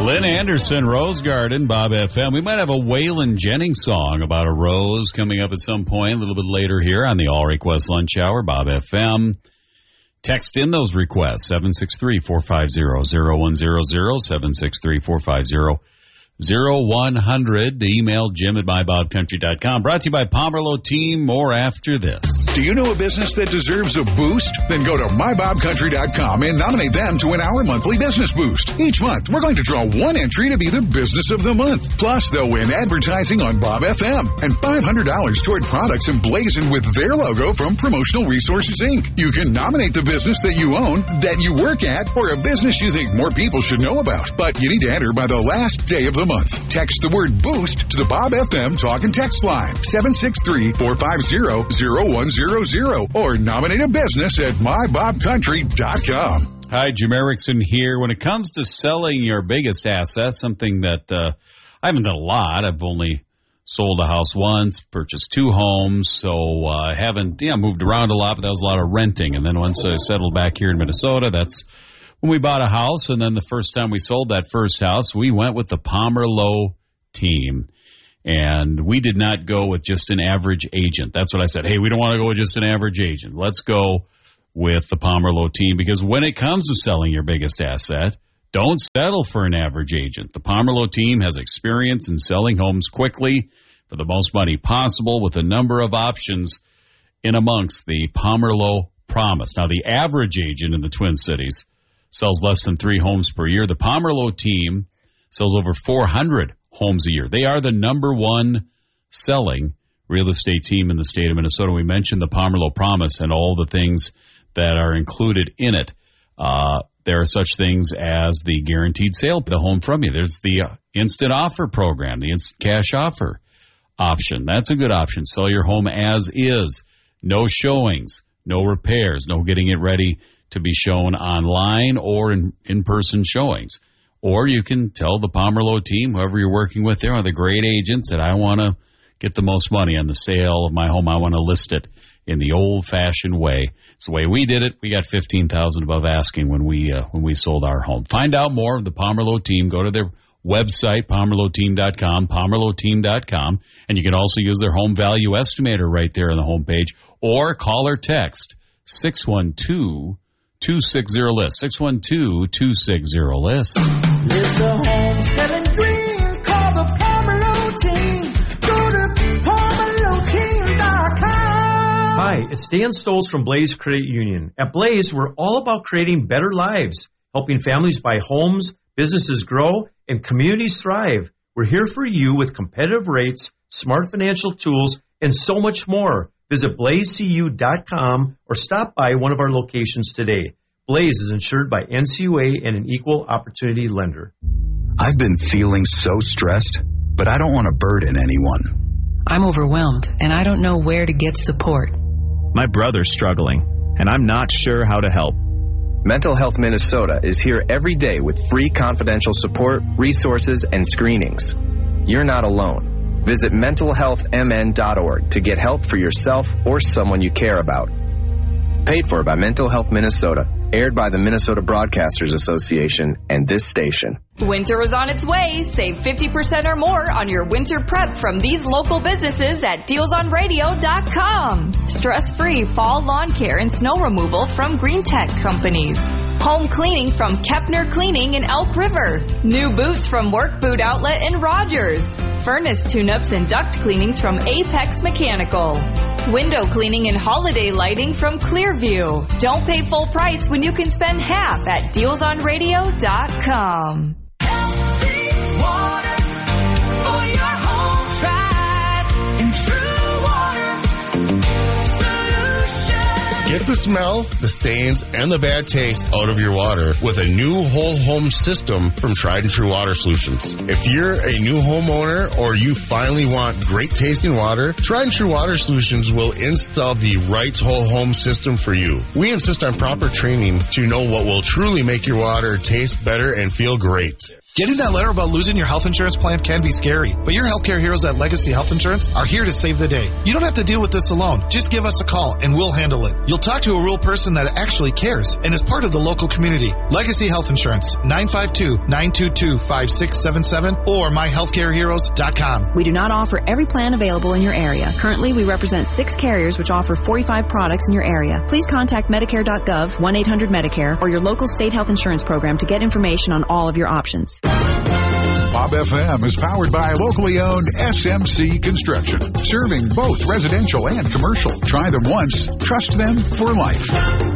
Lynn Anderson, Rose Garden, Bob FM. We might have a Waylon Jennings song about a rose coming up at some point, a little bit later here on the All Request Lunch Hour, Bob FM. Text in those requests, 763-450-0100, 763-450-0100. Email jim@mybobcountry.com. Brought to you by Pomerleau Team. More after this. Do you know a business that deserves a boost? Then go to mybobcountry.com and nominate them to win our monthly business boost. Each month, we're going to draw one entry to be the business of the month. Plus, they'll win advertising on Bob FM and $500 toward products emblazoned with their logo from Promotional Resources, Inc. You can nominate the business that you own, that you work at, or a business you think more people should know about. But you need to enter by the last day of the month. Text the word boost to the Bob FM talk and text line, 763-450-0100, or nominate a business at mybobcountry.com. Hi, Jim Erickson here. When it comes to selling your biggest asset, something that I haven't done a lot. I've only sold a house once, purchased 2 homes, so I haven't moved around a lot, but that was a lot of renting. And then once I settled back here in Minnesota, that's when we bought a house. And then the first time we sold that first house, we went with the Pomerleau Team. And we did not go with just an average agent. That's what I said. Hey, we don't want to go with just an average agent. Let's go with the Pomerleau Team, because when it comes to selling your biggest asset, don't settle for an average agent. The Pomerleau Team has experience in selling homes quickly for the most money possible with a number of options in amongst the Pomerleau Promise. Now, the average agent in the Twin Cities sells less than 3 homes per year. The Pomerleau Team sells over 400 homes a year. They are the number one selling real estate team in the state of Minnesota. We mentioned the Pomerleau Promise and all the things that are included in it. There are such things as the guaranteed sale, the home from you. There's the instant offer program, the instant cash offer option. That's a good option. Sell your home as is. No showings, no repairs, no getting it ready to be shown online or in-person showings. Or you can tell the Pomerleau Team, whoever you're working with, they're one of the great agents, that I want to get the most money on the sale of my home. I want to list it in the old-fashioned way. It's the way we did it. We got $15,000 above asking when we sold our home. Find out more of the Pomerleau Team. Go to their website, pomerleauteam.com, pomerleauteam.com, and you can also use their home value estimator right there on the homepage, or call or text 612-260-LIST, 612-260-LIST. Live the home selling dream. Call the Pomerleau Team. Go to PomerleauTeam.com. Hi, it's Dan Stoltz from Blaze Credit Union. At Blaze, we're all about creating better lives, helping families buy homes, businesses grow, and communities thrive. We're here for you with competitive rates, smart financial tools, and so much more. Visit blazecu.com or stop by one of our locations today. Blaze is insured by NCUA and an equal opportunity lender. I've been feeling so stressed, but I don't want to burden anyone. I'm overwhelmed, and I don't know where to get support. My brother's struggling, and I'm not sure how to help. Mental Health Minnesota is here every day with free confidential support, resources, and screenings. You're not alone. Visit mentalhealthmn.org to get help for yourself or someone you care about. Paid for by Mental Health Minnesota. Aired by the Minnesota Broadcasters Association and this station. Winter is on its way. Save 50% or more on your winter prep from these local businesses at DealsOnRadio.com. Stress-free fall lawn care and snow removal from Green Tech companies. Home cleaning from Kepner Cleaning in Elk River. New boots from Work Boot Outlet in Rogers. Furnace tune-ups and duct cleanings from Apex Mechanical. Window cleaning and holiday lighting from Clearview. Don't pay full price when you can spend half at DealsOnRadio.com. Water for your home. Tried and true water solution. Get the smell, the stains, and the bad taste out of your water with a new whole home system from Tried and True Water Solutions. If you're a new homeowner or you finally want great tasting water, Tried and True Water Solutions will install the right whole home system for you. We insist on proper training to know what will truly make your water taste better and feel great. Getting that letter about losing your health insurance plan can be scary, but your healthcare heroes at Legacy Health Insurance are here to save the day. You don't have to deal with this alone. Just give us a call and we'll handle it. You'll talk to a real person that actually cares and is part of the local community. Legacy Health Insurance, 952-922-5677 or myhealthcareheroes.com. We do not offer every plan available in your area. Currently, we represent 6 carriers which offer 45 products in your area. Please contact Medicare.gov, 1-800-MEDICARE, or your local state health insurance program to get information on all of your options. Bob FM is powered by locally owned SMC Construction, serving both residential and commercial. Try them once, trust them for life.